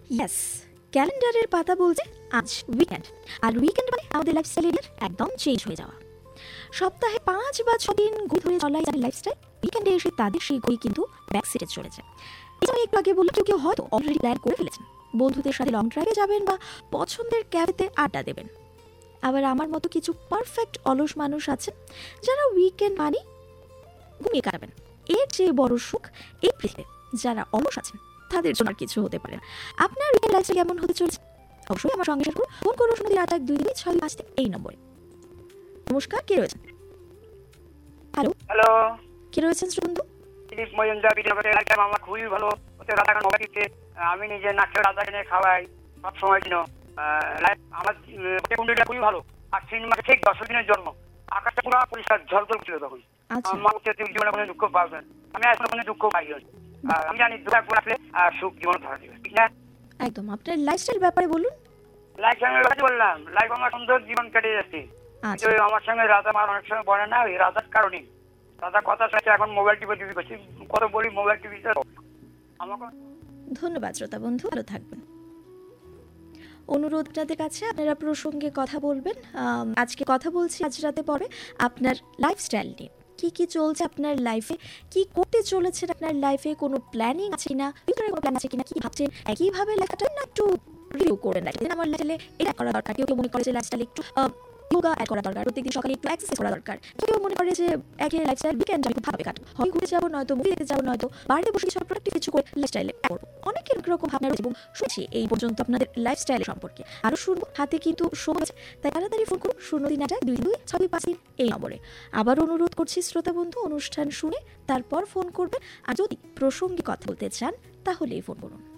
Yes, ক্যালেন্ডারের পাতা বলছে আজ উইকেন্ড, আর উইকেন্ড মানে আমাদের লাইফস্টাইলের একদম চেঞ্জ হয়ে যাওয়া। সপ্তাহে 5 বা 6 দিন ঘুরে ধরে চলাই যাদের লাইফস্টাইল, উইকেন্ডে এসে তাদের সেই ঘড়ি কিন্তু ব্যাক সিটে চলে যায়। এই জন্য একটু আগে বললাম, কেউ কেউ হয়তো অলরেডি প্ল্যান করে ফেলেছেন, বন্ধুদের সাথে লং ড্রাইভে যাবেন বা পছন্দের ক্যাফেতে আড্ডা দেবেন। আবার আমার মতো কিছু পারফেক্ট অলস মানুষ আছেন যারা উইকেন্ড মানে ঘুমিয়ে কাটাবেন। এর চেয়ে বড় সুখ এই পৃথিবীতে যারা অলস আছেন তাদের জন্য আর কিছু হতে পারে না। আপনার উইকেন্ড লাইফস্টাইল কেমন হতে চলেছে অবশ্যই আমার সঙ্গে শেয়ার করুন। ফোন করুন 0312226 এই নম্বরে। নমস্কার, কে রয়েছেন? হ্যালো হ্যালো, কে রয়েছেন বন্ধু? দিলীপ মজুমদার ভিডিওতে লাইকটা আমার খুবই ভালো হতে রাধাকান মোবাইলটিতে আমি নিজে নাচে রাধাকে নিয়ে খাওয়াই সব সময় ছিল। আমার কুন্ডিটা খুবই ভালো। আর সিনেমাকে ঠিক 10 দিনের জন্ম, আকাশটা পুরো পরিষ্কার ঝলঝল ছিল তখন। আমার জীবনে কোনো দুঃখ পাবেন, আমি এখন কোনো দুঃখ পাই না। আমি জানি দুঃখ আসলে সুখ জীবন ধরা দিবে, ঠিক না? একদম। আপনার লাইফস্টাইল ব্যাপারে বলুন। লাইফ আমি বললাম, লাইফ আমার সুন্দর জীবন কেটে যাচ্ছে। কিন্তু আমার সঙ্গে রাধা আমার অনেক সময় বলে না, ওই রাধার কারণে দাদা কথা শুনছে, এখন মোবাইল টিপে টিভি করছি, কত বলি মোবাইল টিভি। আমাকে ধন্যবাদ শ্রোতা বন্ধু, ভালো থাকবেন। অনুরোধ আপনাদের কাছে, আপনারা প্রসঙ্গে কথা বলবেন। আজকে কথা বলছি আজ রাতে পরে আপনার লাইফস্টাইল নিয়ে। কি কি চলছে আপনার লাইফে, কি করতে চলেছেন আপনার লাইফে, কোনো প্ল্যানিং আছে কিনা, ভিতরে কোনো প্ল্যান আছে কিনা, কি ভাবছেন, একইভাবে লেখাটা না একটু রিভিউ করে রাখেন। আমার লাইফে এটা করা দরকার, কেউ কেউ মনে করে যে লাইফস্টাইল একটু যোগা অ্যাড করা দরকার, প্রত্যেকদিন সকালে একটু এক্সারসাইজ করা দরকার। কেউ মনে করে যে একই লাইফস্টাইল উইকেন্ড আমি খুব ভাবে কাটবো, হয় ঘুরে যাবো, নয়তো মুভি দেখতে যাবো, নয়তো বাড়িতে বসে কিছু প্রোডাক্টিভ কিছু করে লাইফস্টাইলে করবো। অনেকের রকম ভাবনা রয়েছে এবং শুনছি এই পর্যন্ত আপনাদের লাইফস্টাইল সম্পর্কে। আরও শুনবো, হাতে কিন্তু সময় আছে, তাই তাড়াতাড়ি ফোন করুন 0312226 এই নম্বরে। আবার অনুরোধ করছি শ্রোতা বন্ধু, অনুষ্ঠান শুনে তারপর ফোন করবেন। আর যদি প্রসঙ্গে কথা বলতে চান তাহলেই ফোন করুন।